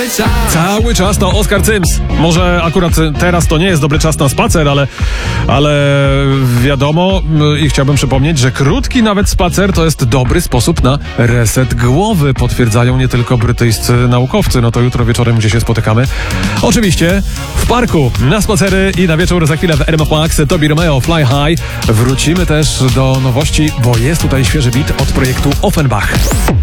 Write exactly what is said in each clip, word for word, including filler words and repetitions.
cały czas. Cały czas to Oskar Cyms. Może akurat teraz to nie jest dobry czas na spacer, ale, ale wiadomo i chciałbym przypomnieć, że krótki nawet spacer to jest dobry sposób na reset głowy. Potwierdzają nie tylko brytyjscy naukowcy. No to jutro wieczorem, gdzie się spotykamy. Oczywiście w parku, na spacery i na wieczór za chwilę w R M F Max Tobi Romeo Fly High. Wrócimy też do nowości, bo jest tutaj świeży beat od projektu Offenbach.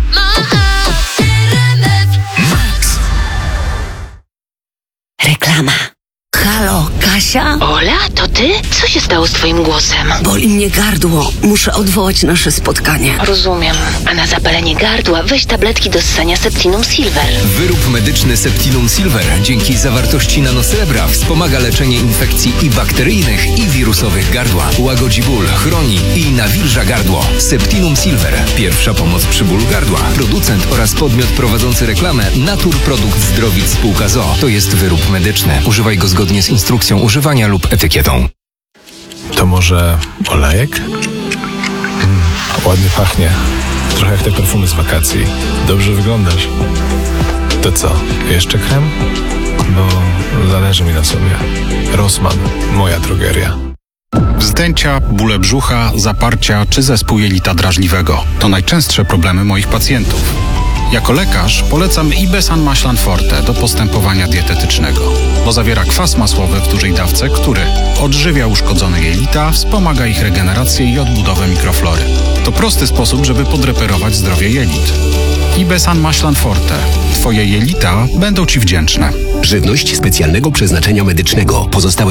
Reklama. Halo, Kasia? Ola, to ty? Co się stało z twoim głosem? Boli mnie gardło. Muszę odwołać nasze spotkanie. Rozumiem. A na zapalenie gardła weź tabletki do ssania Septinum Silver. Wyrób medyczny Septinum Silver dzięki zawartości nanosrebra wspomaga leczenie infekcji i bakteryjnych, i wirusowych gardła. Łagodzi ból, chroni i nawilża gardło. Septinum Silver. Pierwsza pomoc przy bólu gardła. Producent oraz podmiot prowadzący reklamę Natur Produkt Zdrowic Spółka z o o. To jest wyrób medyczny. Używaj go zgodnie z instrukcją używania lub etykietą. To może olejek? Mm, ładnie pachnie. Trochę jak te perfumy z wakacji. Dobrze wyglądasz. To co, jeszcze krem? Bo zależy mi na sobie. Rossmann, moja drogeria. Wzdęcia, bóle brzucha, zaparcia czy zespół jelita drażliwego to najczęstsze problemy moich pacjentów. Jako lekarz polecam Ibesan Maślan Forte do postępowania dietetycznego, bo zawiera kwas masłowy w dużej dawce, który odżywia uszkodzone jelita, wspomaga ich regenerację i odbudowę mikroflory. To prosty sposób, żeby podreperować zdrowie jelit. Ibesan Maślan Forte. Twoje jelita będą Ci wdzięczne. Żywność specjalnego przeznaczenia medycznego. Pozostałe